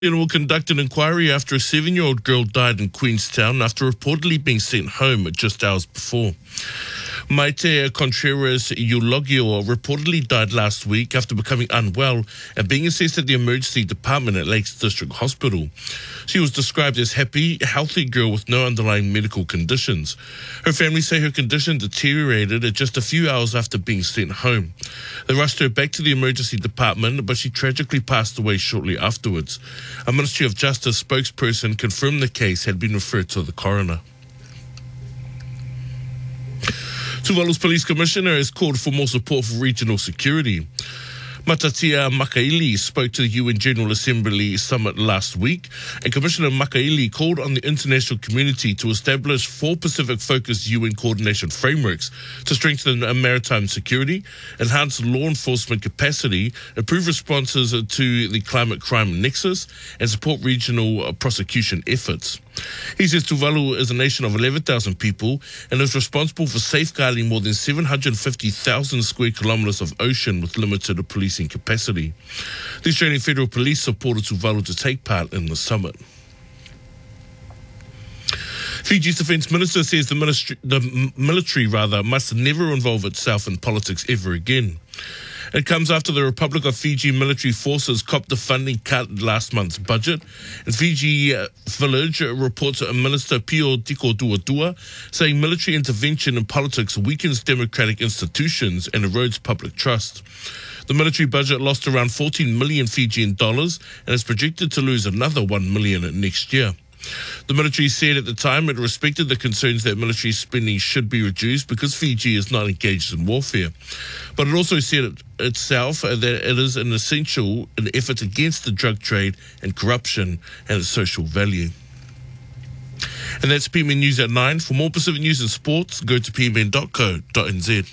It will conduct an inquiry after a 7-year-old girl died in Queenstown after reportedly being sent home just hours before. Maite Contreras Eulogio reportedly died last week after becoming unwell and being assessed at the emergency department at Lakes District Hospital. She was described as happy, healthy girl with no underlying medical conditions. Her family say her condition deteriorated at just a few hours after being sent home. They rushed her back to the emergency department, but she tragically passed away shortly afterwards. A Ministry of Justice spokesperson confirmed the case had been referred to the coroner. Tuvalu's police commissioner has called for more support for regional security. Matatia Makaili spoke to the UN General Assembly summit last week, and Commissioner Makaili called on the international community to establish 4 Pacific-focused UN coordination frameworks to strengthen maritime security, enhance law enforcement capacity, improve responses to the climate crime nexus, and support regional prosecution efforts. He says Tuvalu is a nation of 11,000 people and is responsible for safeguarding more than 750,000 square kilometres of ocean with limited policing capacity. The Australian Federal Police supported Tuvalu to take part in the summit. Fiji's Defence Minister says the military must never involve itself in politics ever again. It comes after the Republic of Fiji military forces copped a funding cut last month's budget. And Fiji Village reports Minister Pio Tiko Duadua saying military intervention in politics weakens democratic institutions and erodes public trust. The military budget lost around 14 million Fijian dollars and is projected to lose another 1 million next year. The military said at the time it respected the concerns that military spending should be reduced because Fiji is not engaged in warfare. But it also said itself that it is an essential in efforts against the drug trade and corruption and its social value. And that's PMN News at 9. For more Pacific news and sports, go to pmn.co.nz.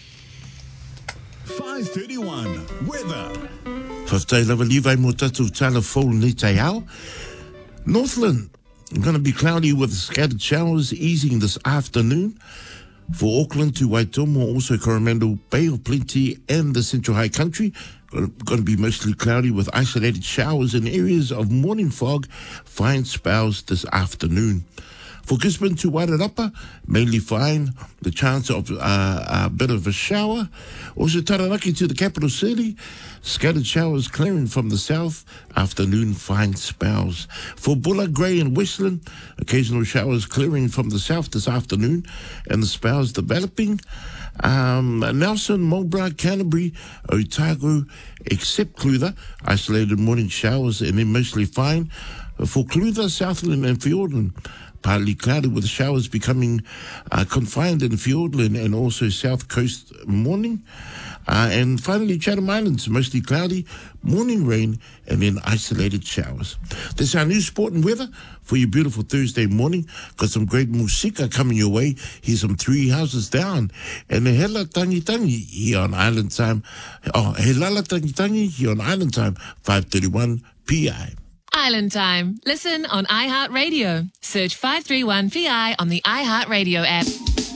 5:31 weather. Whaftai lava Levi mo tatu tala fol ni tai au. Northland, going to be cloudy with scattered showers easing this afternoon. For Auckland to Waitomo, also Coromandel, Bay of Plenty and the Central High Country, going to be mostly cloudy with isolated showers in areas of morning fog, fine spells this afternoon. For Gisborne to Wairarapa, mainly fine, the chance of a bit of a shower. Also Taranaki to the capital city, scattered showers clearing from the south, afternoon fine spells. For Bulla, Grey and Westland, occasional showers clearing from the south this afternoon and the spells developing. Nelson, Mulbra, Canterbury, Otago, except Clutha, isolated morning showers and then mostly fine. For Clutha, Southland and Fiordland, partly cloudy with showers becoming confined in Fiordland and also South Coast morning. And finally, Chatham Islands, mostly cloudy, morning rain, and then isolated showers. That's our new sport and weather for your beautiful Thursday morning. Got some great musika coming your way. Here's some Three Houses Down. And the Hela Tangi Tangi here on Island Time. Oh, Helala Tangi Tangi here on Island Time, 5:31 PI. Island Time. Listen on iHeartRadio. Search 531 PI on the iHeartRadio app.